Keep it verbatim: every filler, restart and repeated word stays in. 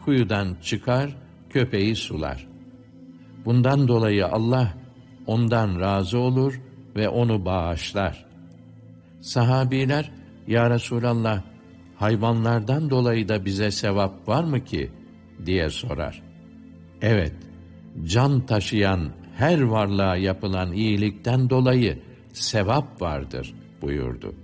kuyudan çıkar, köpeği sular. Bundan dolayı Allah ondan razı olur ve onu bağışlar. Sahabiler, ya Resulallah, hayvanlardan dolayı da bize sevap var mı ki? Diye sorar. Evet, can taşıyan her varlığa yapılan iyilikten dolayı sevap vardır buyurdu.